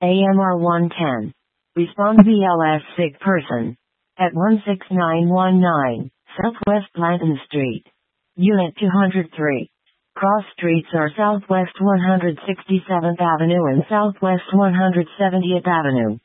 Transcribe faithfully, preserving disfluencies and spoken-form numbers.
A M R one ten. Respond B L S sick person. At one six nine one nine, Southwest Blanton Street. Unit two hundred three. Cross streets are Southwest one hundred sixty-seventh Avenue and Southwest one hundred seventieth Avenue.